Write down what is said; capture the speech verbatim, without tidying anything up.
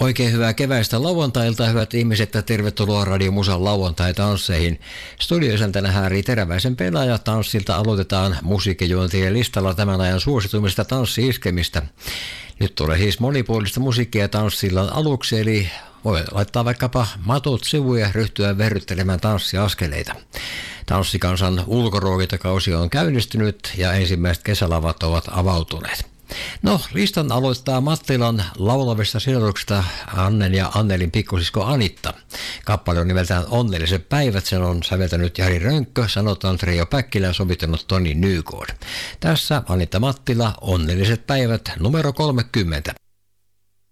Oikein hyvää keväistä lauantailta, hyvät ihmiset, ja tervetuloa Radio Musan lauantai-tansseihin. Studioisäntänä Häri Teräväisen pelaaja. Tanssilta aloitetaan musiikkijuontien listalla tämän ajan suosituimmista tanssi-iskemistä. Nyt tulee siis monipuolista musiikkia tanssilla aluksi, eli voi laittaa vaikkapa matot sivuun ja ryhtyä verryttelemään tanssiaskeleita. Tanssikansan ulkoruokintakausi on käynnistynyt ja ensimmäiset kesälavat ovat avautuneet. No, listan aloittaa Mattilan laulavista sijoituksesta Annen ja Annelin pikkusisko Anitta. Kappale on nimeltään Onnelliset päivät, sen on säveltänyt Jari Rönkkö, sanotaan Reijo Päkkilä ja sovittanut Toni Nykård. Tässä Anitta Mattila, Onnelliset päivät, numero kolmekymmentä.